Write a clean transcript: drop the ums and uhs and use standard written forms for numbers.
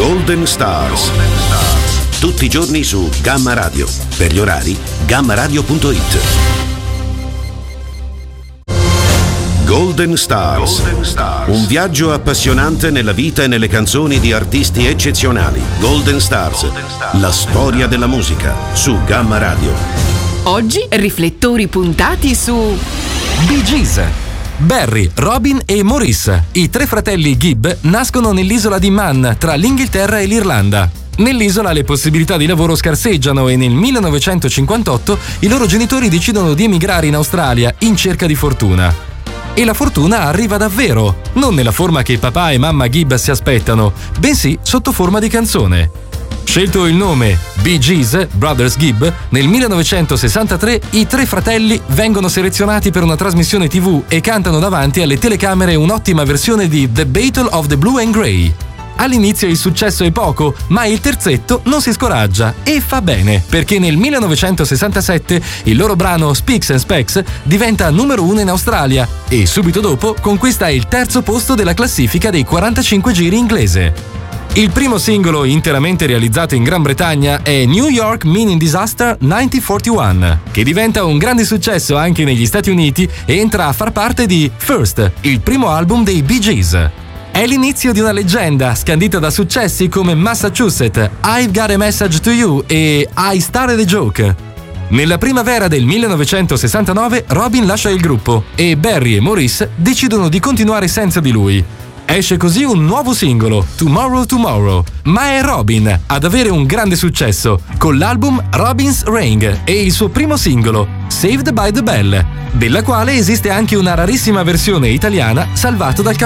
Golden Stars. Tutti i giorni su Gamma Radio. Per gli orari, gammaradio.it. Golden Stars. Un viaggio appassionante nella vita e nelle canzoni di artisti eccezionali. Golden Stars. La storia della musica su Gamma Radio. Oggi riflettori puntati su Bee Gees. Barry, Robin e Maurice, i tre fratelli Gibb, nascono nell'isola di Man, tra l'Inghilterra e l'Irlanda. Nell'isola le possibilità di lavoro scarseggiano e nel 1958 i loro genitori decidono di emigrare in Australia in cerca di fortuna. E la fortuna arriva davvero, non nella forma che papà e mamma Gibb si aspettano, bensì sotto forma di canzone. Scelto il nome Bee Gees, Brothers Gibb, nel 1963 i tre fratelli vengono selezionati per una trasmissione TV e cantano davanti alle telecamere un'ottima versione di The Battle of the Blue and Grey. All'inizio il successo è poco, ma il terzetto non si scoraggia e fa bene, perché nel 1967 il loro brano Specs and Specs diventa numero 1 in Australia e subito dopo conquista il terzo posto della classifica dei 45 giri inglese. Il primo singolo interamente realizzato in Gran Bretagna è New York Mining Disaster 1941, che diventa un grande successo anche negli Stati Uniti e entra a far parte di First, il primo album dei Bee Gees. È l'inizio di una leggenda, scandita da successi come Massachusetts, I've Got a Message to You e I Started a Joke. Nella primavera del 1969 Robin lascia il gruppo e Barry e Maurice decidono di continuare senza di lui. Esce così un nuovo singolo, Tomorrow Tomorrow, ma è Robin ad avere un grande successo con l'album Robin's Ring e il suo primo singolo, Saved by the Bell, della quale esiste anche una rarissima versione italiana salvato dal